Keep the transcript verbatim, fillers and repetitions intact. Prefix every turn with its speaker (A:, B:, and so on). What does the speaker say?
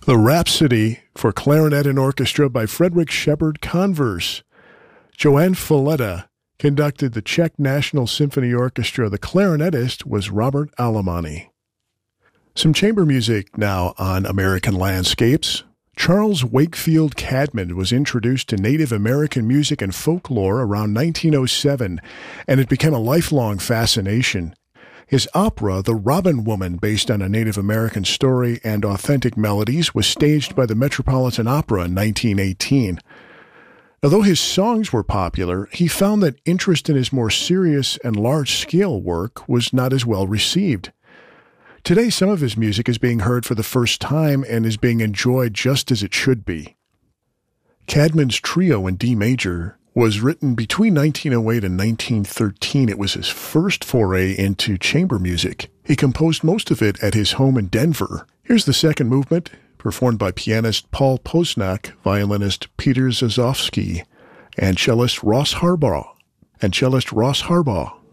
A: The Rhapsody for Clarinet and Orchestra by Frederick Shepard Converse. Joanne Falletta conducted the Czech National Symphony Orchestra. The clarinetist was Robert Alemany. Some chamber music now on American Landscapes. Charles Wakefield Cadman was introduced to Native American music and folklore around nineteen oh seven, and it became a lifelong fascination. His opera, The Robin Woman, based on a Native American story and authentic melodies, was staged by the Metropolitan Opera in nineteen eighteen. Although his songs were popular, he found that interest in his more serious and large-scale work was not as well received. Today, some of his music is being heard for the first time and is being enjoyed just as it should be. Cadman's Trio in D major was written between nineteen oh eight and nineteen thirteen. It was his first foray into chamber music. He composed most of it at his home in Denver. Here's the second movement, performed by pianist Paul Posnak, violinist Peter Zazovsky, and cellist Ross Harbaugh. And cellist Ross Harbaugh.